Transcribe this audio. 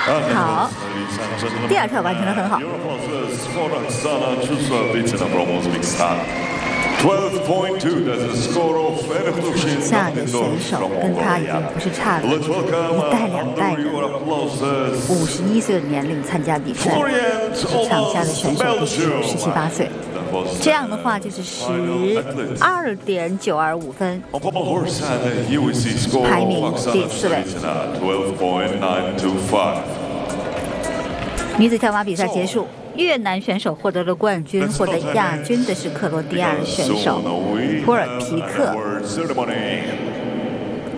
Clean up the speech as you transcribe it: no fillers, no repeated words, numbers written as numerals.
好，第二跳完成得很好。下的选手跟他已经不是差了一代两代人，51岁的年龄参加比赛，场下的选手都是17、18岁。这样的话就是12.925分，排名第4位。女子跳马比赛结束，越南选手获得了冠军，获得亚军的是克罗地亚的选手普尔皮克。